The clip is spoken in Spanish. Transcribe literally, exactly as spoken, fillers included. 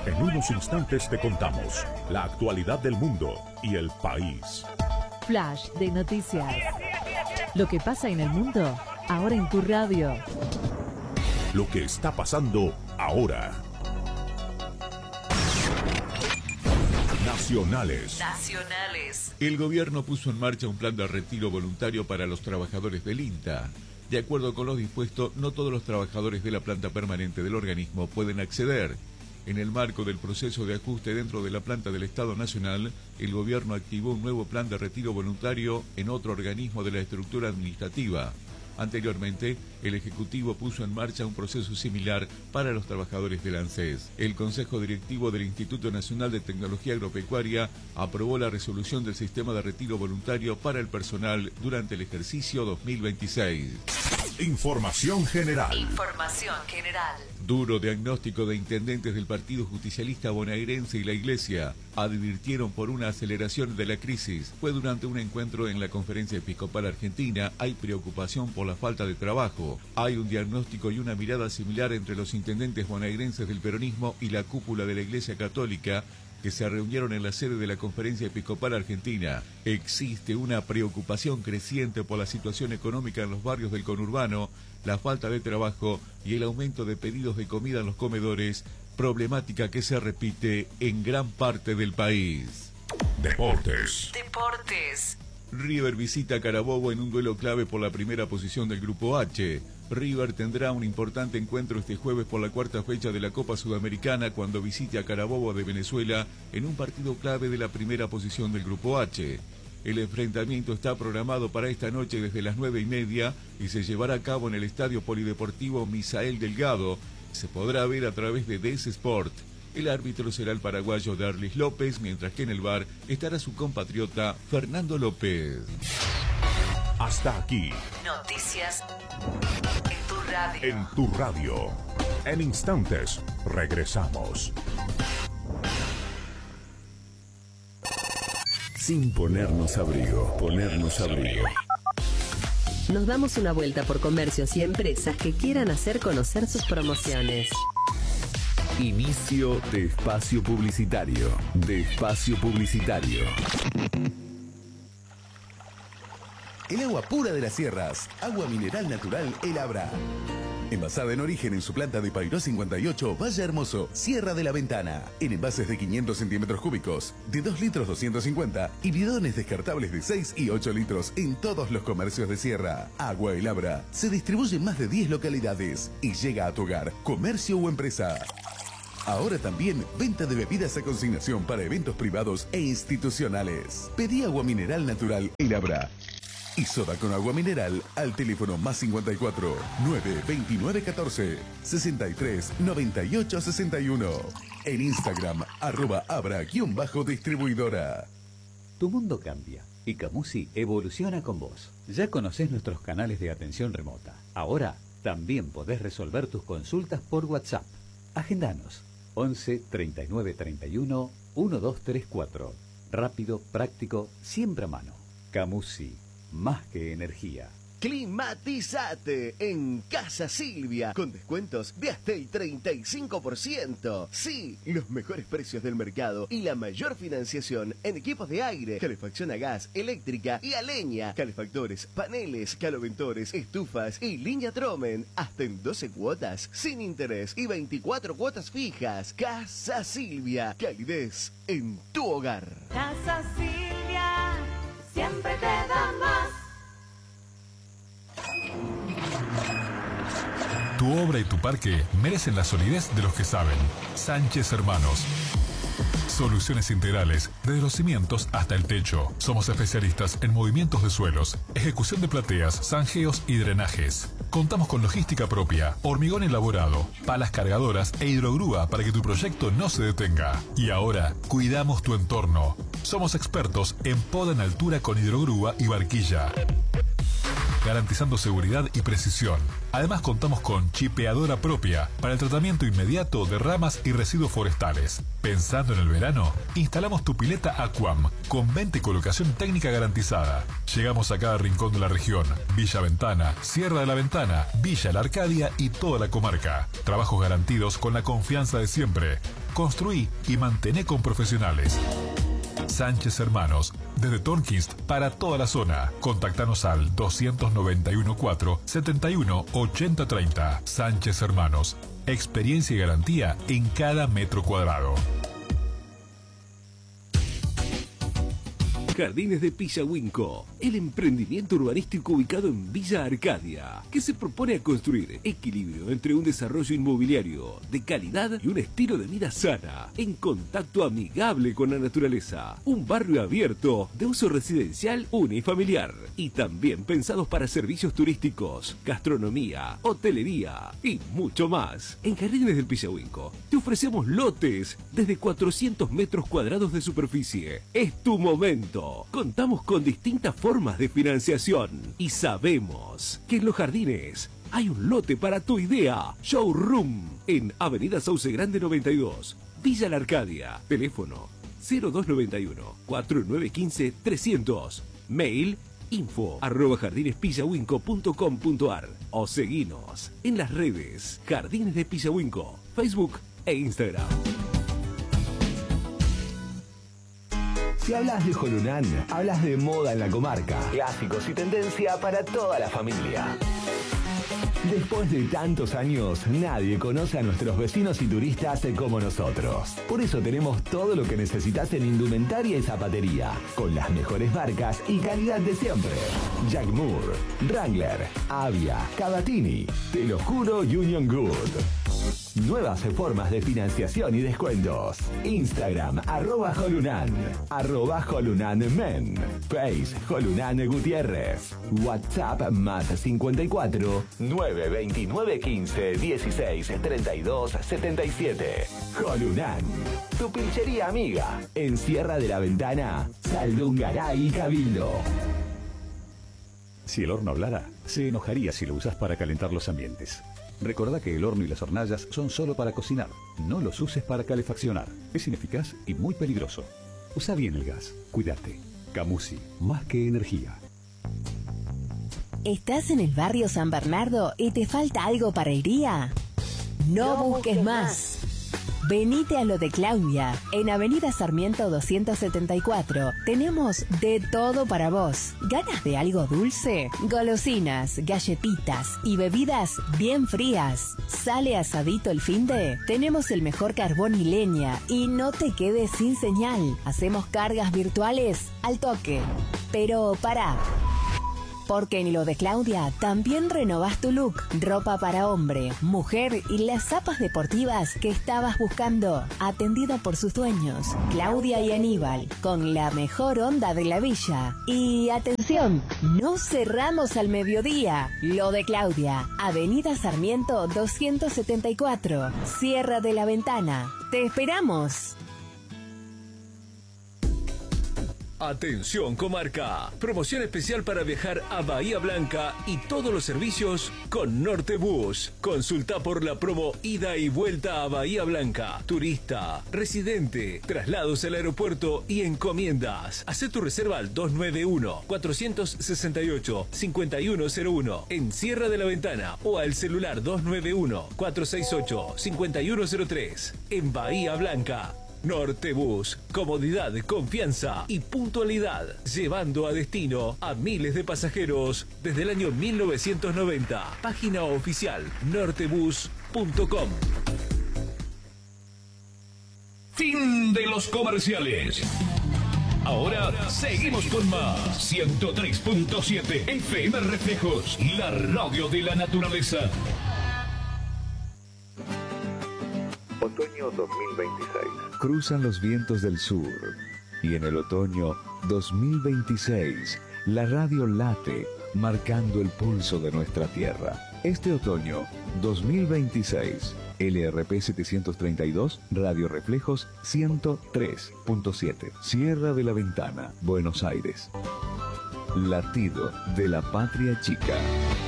En unos instantes te contamos la actualidad del mundo y el país. Flash de noticias. Lo que pasa en el mundo, ahora en tu radio. Lo que está pasando ahora. Nacionales. Nacionales. El gobierno puso en marcha un plan de retiro voluntario para los trabajadores del INTA. De acuerdo con lo dispuesto, no todos los trabajadores de la planta permanente del organismo pueden acceder. En el marco del proceso de ajuste dentro de la planta del Estado Nacional, el gobierno activó un nuevo plan de retiro voluntario en otro organismo de la estructura administrativa. Anteriormente, el Ejecutivo puso en marcha un proceso similar para los trabajadores del ANSES. El Consejo Directivo del Instituto Nacional de Tecnología Agropecuaria aprobó la resolución del sistema de retiro voluntario para el personal durante el ejercicio dos mil veintiséis. Información general. Información general. Duro diagnóstico de intendentes del Partido Justicialista Bonaerense y la Iglesia. Advirtieron por una aceleración de la crisis. Fue durante un encuentro en la Conferencia Episcopal Argentina. Hay preocupación por la falta de trabajo. Hay un diagnóstico y una mirada similar entre los intendentes bonaerenses del peronismo y la cúpula de la Iglesia Católica, que se reunieron en la sede de la Conferencia Episcopal Argentina. Existe una preocupación creciente por la situación económica en los barrios del conurbano, la falta de trabajo y el aumento de pedidos de comida en los comedores, problemática que se repite en gran parte del país. Deportes. Deportes. River visita a Carabobo en un duelo clave por la primera posición del Grupo H. River tendrá un importante encuentro este jueves por la cuarta fecha de la Copa Sudamericana cuando visite a Carabobo de Venezuela en un partido clave de la primera posición del Grupo H. El enfrentamiento está programado para esta noche desde las nueve y media y se llevará a cabo en el Estadio Polideportivo Misael Delgado. Se podrá ver a través de D S Sport. El árbitro será el paraguayo Darlis López, mientras que en el V A R estará su compatriota Fernando López. Hasta aquí. Noticias en tu radio. En tu radio. En instantes, regresamos. Sin ponernos abrigo, ponernos abrigo. Nos damos una vuelta por comercios y empresas que quieran hacer conocer sus promociones. Inicio de espacio publicitario. De espacio publicitario. El agua pura de las sierras. Agua mineral natural El Abra. Envasada en origen en su planta de Pairó cincuenta y ocho, Valle Hermoso, Sierra de la Ventana. En envases de quinientos centímetros cúbicos, de dos litros doscientos cincuenta y bidones descartables de seis y ocho litros en todos los comercios de Sierra. Agua El Abra. Se distribuye en más de diez localidades y llega a tu hogar, comercio o empresa. Ahora también venta de bebidas a consignación para eventos privados e institucionales. Pedí agua mineral natural El Abra y soda con agua mineral al teléfono más cincuenta y cuatro, nueve veintinueve catorce, sesenta y tres noventa y ocho sesenta y uno. En Instagram, arroba abra-distribuidora. Tu mundo cambia y Camusi evoluciona con vos. Ya conocés nuestros canales de atención remota. Ahora también podés resolver tus consultas por WhatsApp. Agendanos once treinta y nueve treinta y uno doce treinta y cuatro. Rápido, práctico, siempre a mano. Camusi, más que energía. Climatizate en Casa Silvia con descuentos de hasta el treinta y cinco por ciento. Sí, los mejores precios del mercado y la mayor financiación en equipos de aire, calefacción a gas, eléctrica y a leña, calefactores, paneles, caloventores, estufas y línea Tromen, hasta en doce cuotas sin interés y veinticuatro cuotas fijas. Casa Silvia, calidez en tu hogar. Casa Silvia, siempre te da más. Tu obra y tu parque merecen la solidez de los que saben. Sánchez Hermanos. Soluciones integrales, desde los cimientos hasta el techo. Somos especialistas en movimientos de suelos, ejecución de plateas, zanjeos y drenajes. Contamos con logística propia, hormigón elaborado, palas cargadoras e hidrogrúa para que tu proyecto no se detenga. Y ahora, cuidamos tu entorno. Somos expertos en poda en altura con hidrogrúa y barquilla. garantizando seguridad y precisión. Además contamos con chipeadora propia para el tratamiento inmediato de ramas y residuos forestales. Pensando en el verano, instalamos tu pileta Aquam con venta y colocación técnica garantizada. Llegamos a cada rincón de la región: Villa Ventana, Sierra de la Ventana, Villa La Arcadia y toda la comarca. Trabajos garantidos con la confianza de siempre. Construí y mantené con profesionales. Sánchez Hermanos, desde Tornquist para toda la zona. Contactanos al dos nueve uno cuatro siete uno ocho cero tres cero. Sánchez Hermanos, experiencia y garantía en cada metro cuadrado. Jardines de Pillahuinco, el emprendimiento urbanístico ubicado en Villa Arcadia, que se propone a construir equilibrio entre un desarrollo inmobiliario de calidad y un estilo de vida sana, en contacto amigable con la naturaleza. Un barrio abierto de uso residencial unifamiliar y también pensados para servicios turísticos, gastronomía, hotelería y mucho más. En Jardines del Pillahuinco te ofrecemos lotes desde cuatrocientos metros cuadrados de superficie. Es tu momento. Contamos con distintas formas de financiación y sabemos que en los jardines hay un lote para tu idea. Showroom en Avenida Sauce Grande noventa y dos, Villa La Arcadia. Teléfono cero dos nueve uno cuatro nueve uno cinco trescientos. Mail info arroba jardinespillahuinco punto com punto ar o seguinos en las redes Jardines de Pillahuinco, Facebook e Instagram. Si hablas de Jolunán, hablas de moda en la comarca. Clásicos y tendencia para toda la familia. Después de tantos años, nadie conoce a nuestros vecinos y turistas como nosotros. Por eso tenemos todo lo que necesitas en indumentaria y zapatería, con las mejores marcas y calidad de siempre. Jack Moore, Wrangler, Avia, Cavatini, Te lo juro, Union Good. Nuevas formas de financiación y descuentos. Instagram, arroba Jolunan, arroba Jolunan Men, Face, Jolunan Gutiérrez, WhatsApp más cincuenta y cuatro, nueve veintinueve quince dieciséis treinta y dos setenta y siete. Jolunan, tu pilchería amiga, en Sierra de la Ventana, Saldungaray y Cabildo. Si el horno hablara, se enojaría si lo usas para calentar los ambientes. Recordá que el horno y las hornallas son solo para cocinar. No los uses para calefaccionar. Es ineficaz y muy peligroso. Usa bien el gas. Cuídate. Camusi, más que energía. ¿Estás en el barrio San Bernardo y te falta algo para el día? No, no busques, busques más. más. Venite a lo de Claudia. En Avenida Sarmiento doscientos setenta y cuatro tenemos de todo para vos. ¿Ganas de algo dulce? Golosinas, galletitas y bebidas bien frías. ¿Sale asadito el finde? Tenemos el mejor carbón y leña y no te quedes sin señal. Hacemos cargas virtuales al toque. Pero pará. Porque en lo de Claudia también renovás tu look. Ropa para hombre, mujer y las zapas deportivas que estabas buscando. Atendida por sus dueños, Claudia y Aníbal, con la mejor onda de la villa. Y atención, no cerramos al mediodía. Lo de Claudia, Avenida Sarmiento doscientos setenta y cuatro, Sierra de la Ventana. ¡Te esperamos! Atención comarca, promoción especial para viajar a Bahía Blanca y todos los servicios con Nortebus. Consulta por la promo ida y vuelta a Bahía Blanca, turista, residente, traslados al aeropuerto y encomiendas. Haz tu reserva al dos nueve uno cuatro seis ocho cinco uno cero uno en Sierra de la Ventana o al celular dos nueve uno cuatro seis ocho cinco uno cero tres en Bahía Blanca. Nortebus, comodidad, confianza y puntualidad, llevando a destino a miles de pasajeros desde el año mil novecientos noventa. Página oficial nortebus punto com. Fin de los comerciales. Ahora seguimos con más. ciento tres punto siete F M Reflejos, la radio de la naturaleza. Otoño dos mil veintiséis. Cruzan los vientos del sur y en el otoño dos mil veintiséis la radio late marcando el pulso de nuestra tierra. Este otoño dos mil veintiséis, L R P setecientos treinta y dos, Radio Reflejos ciento tres punto siete, Sierra de la Ventana, Buenos Aires. Latido de la Patria Chica.